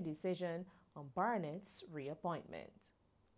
decision on Barnett's reappointment.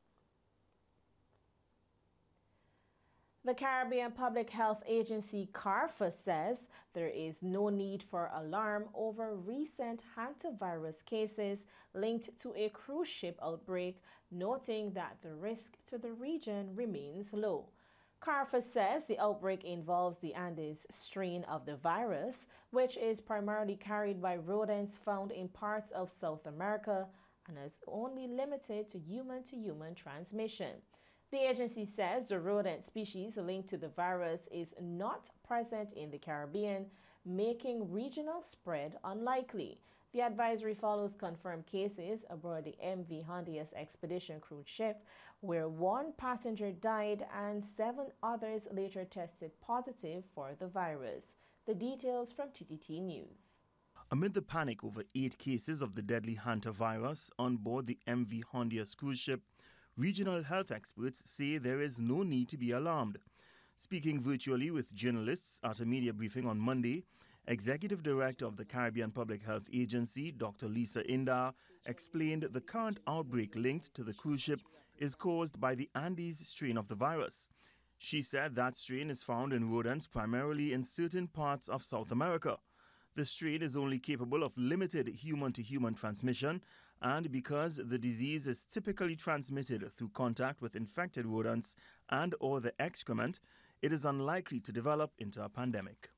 The Caribbean Public Health Agency, CARPHA, says there is no need for alarm over recent hantavirus cases linked to a cruise ship outbreak, noting that the risk to the region remains low. CARPHA says the outbreak involves the Andes strain of the virus, which is primarily carried by rodents found in parts of South America and is only limited to human transmission. The agency says the rodent species linked to the virus is not present in the Caribbean, making regional spread unlikely. The advisory follows confirmed cases aboard the MV Hondias expedition cruise ship, where one passenger died and 7 others later tested positive for the virus. The details from TTT News. Amid the panic over 8 cases of the deadly hantavirus on board the MV Hondias cruise ship, regional health experts say there is no need to be alarmed. Speaking virtually with journalists at a media briefing on Monday, Executive Director of the Caribbean Public Health Agency, Dr. Lisa Indar, explained the current outbreak linked to the cruise ship is caused by the Andes strain of the virus. She said that strain is found in rodents primarily in certain parts of South America. The strain is only capable of limited human-to-human transmission, and because the disease is typically transmitted through contact with infected rodents and or the excrement, it is unlikely to develop into a pandemic.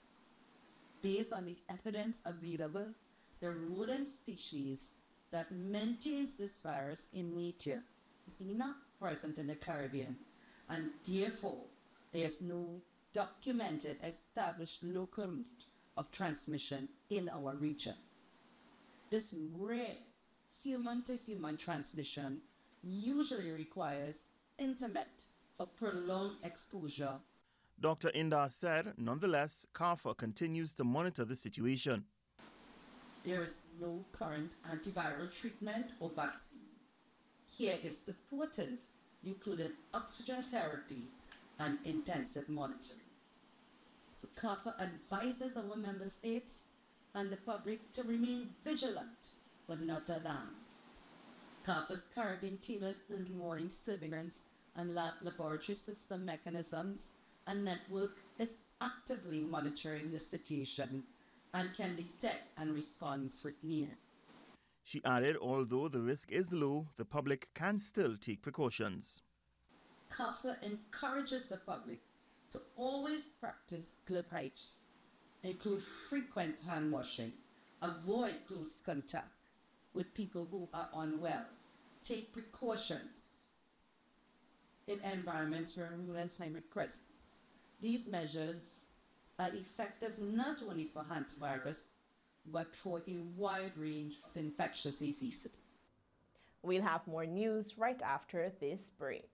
Based on the evidence available, the rodent species that maintains this virus in nature is not present in the Caribbean, and therefore there is no documented established local route of transmission in our region. This rare human-to-human transmission usually requires intimate or prolonged exposure. Dr. Indar said, nonetheless, CARPHA continues to monitor the situation. There is no current antiviral treatment or vaccine. Care is supportive, including oxygen therapy and intensive monitoring. So CARPHA advises our member states and the public to remain vigilant but not alarmed. CARPHA's Caribbean-tailored early warning surveillance and laboratory system mechanisms and network is actively monitoring the situation and can detect and respond with need. She added, although the risk is low, the public can still take precautions. CARPHA encourages the public to always practice glove hygiene, include frequent hand washing, avoid close contact with people who are unwell, take precautions in environments where rodents may be present. These measures are effective not only for hantavirus, but for a wide range of infectious diseases. We'll have more news right after this break.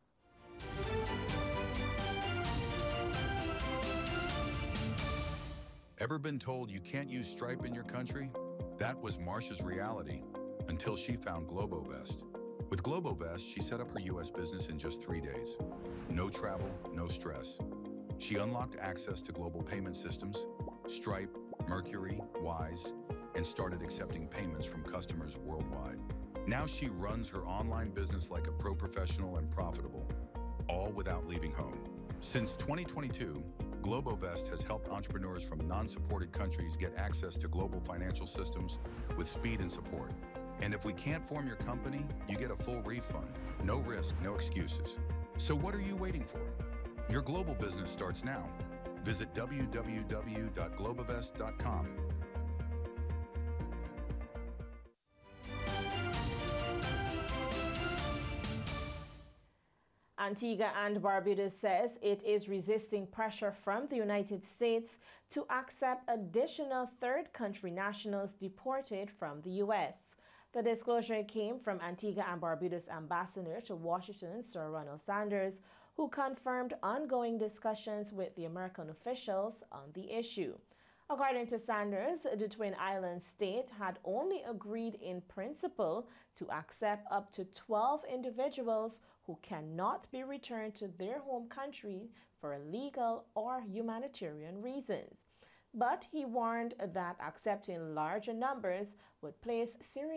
Ever been told you can't use Stripe in your country? That was Marsha's reality until she found Globovest. With Globovest, she set up her U.S. business in just 3 days. No travel, no stress. She unlocked access to global payment systems, Stripe, Mercury, Wise, and started accepting payments from customers worldwide. Now she runs her online business like a pro professional and profitable, all without leaving home. Since 2022, Globovest has helped entrepreneurs from non-supported countries get access to global financial systems with speed and support. And if we can't form your company, you get a full refund. No risk, no excuses. So what are you waiting for? Your global business starts now. Visit www.globovest.com. Antigua and Barbuda says it is resisting pressure from the United States to accept additional third country nationals deported from the U.S. The disclosure came from Antigua and Barbuda's ambassador to Washington, Sir Ronald Sanders, who confirmed ongoing discussions with the American officials on the issue. According to Sanders, the Twin Islands state had only agreed in principle to accept up to 12 individuals who cannot be returned to their home country for legal or humanitarian reasons. But he warned that accepting larger numbers would place serious